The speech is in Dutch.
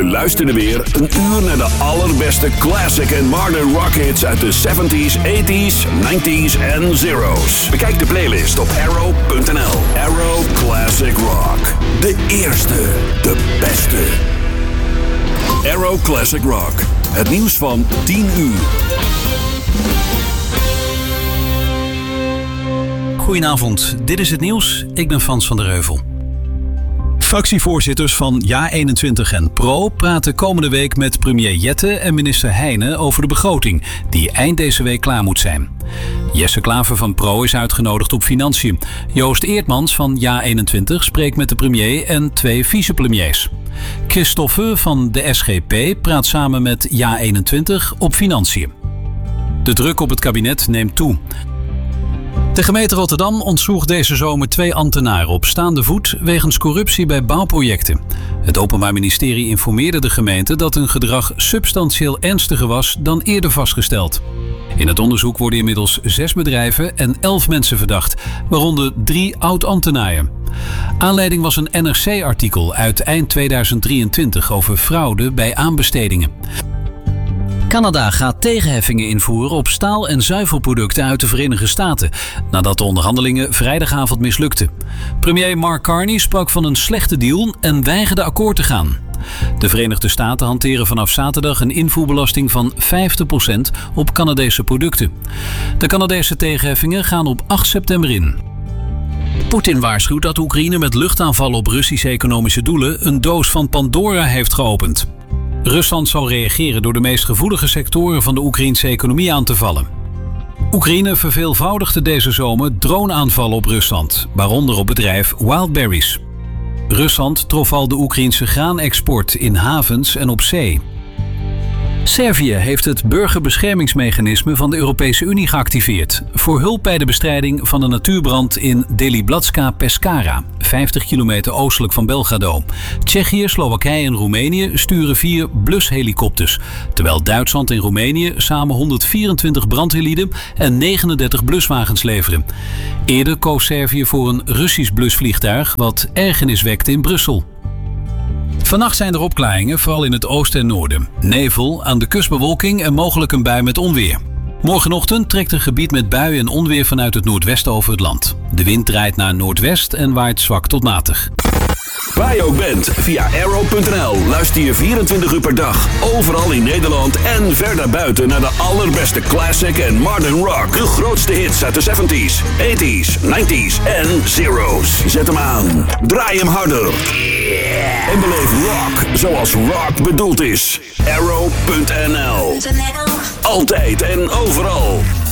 Je luisterde weer een uur naar de allerbeste classic en modern rock hits uit de 70s, 80s, 90s en zeros. Bekijk de playlist op arrow.nl. Arrow Classic Rock. De eerste, de beste. Arrow Classic Rock. Het nieuws van 10 uur. Goedenavond, dit is het nieuws. Ik ben Frans van der Heuvel. Fractievoorzitters van Ja21 en Pro praten komende week met premier Jette en minister Heijnen over de begroting, die eind deze week klaar moet zijn. Jesse Klaver van Pro is uitgenodigd op financiën. Joost Eertmans van Ja21 spreekt met de premier en 2 vicepremiers. Christophe van de SGP praat samen met Ja21 op financiën. De druk op het kabinet neemt toe. De gemeente Rotterdam ontsloeg deze zomer 2 ambtenaren op staande voet wegens corruptie bij bouwprojecten. Het Openbaar Ministerie informeerde de gemeente dat hun gedrag substantieel ernstiger was dan eerder vastgesteld. In het onderzoek worden inmiddels 6 bedrijven en 11 mensen verdacht, waaronder 3 oud-ambtenaren. Aanleiding was een NRC-artikel uit eind 2023 over fraude bij aanbestedingen. Canada gaat tegenheffingen invoeren op staal- en zuivelproducten uit de Verenigde Staten, nadat de onderhandelingen vrijdagavond mislukten. Premier Mark Carney sprak van een slechte deal en weigerde akkoord te gaan. De Verenigde Staten hanteren vanaf zaterdag een invoerbelasting van 50% op Canadese producten. De Canadese tegenheffingen gaan op 8 september in. Poetin waarschuwt dat Oekraïne met luchtaanvallen op Russische economische doelen een doos van Pandora heeft geopend. Rusland zal reageren door de meest gevoelige sectoren van de Oekraïnse economie aan te vallen. Oekraïne verveelvoudigde deze zomer droneaanvallen op Rusland, waaronder op bedrijf Wildberries. Rusland trof al de Oekraïnse graanexport in havens en op zee. Servië heeft het burgerbeschermingsmechanisme van de Europese Unie geactiveerd voor hulp bij de bestrijding van een natuurbrand in Deliblatska Pescara, 50 kilometer oostelijk van Belgrado. Tsjechië, Slowakije en Roemenië sturen 4 blushelikopters, terwijl Duitsland en Roemenië samen 124 brandweerlieden en 39 bluswagens leveren. Eerder koos Servië voor een Russisch blusvliegtuig, wat ergernis wekte in Brussel. Vannacht zijn er opklaringen, vooral in het oosten en noorden. Nevel, aan de kust bewolking en mogelijk een bui met onweer. Morgenochtend trekt een gebied met buien en onweer vanuit het noordwesten over het land. De wind draait naar noordwest en waait zwak tot matig. Waar je ook bent, via arrow.nl luister je 24 uur per dag, overal in Nederland en ver daarbuiten naar de allerbeste classic en modern rock. De grootste hits uit de 70s, 80s, 90s en zeros. Zet hem aan, draai hem harder. En beleef rock zoals rock bedoeld is. Arrow.nl. Altijd en overal.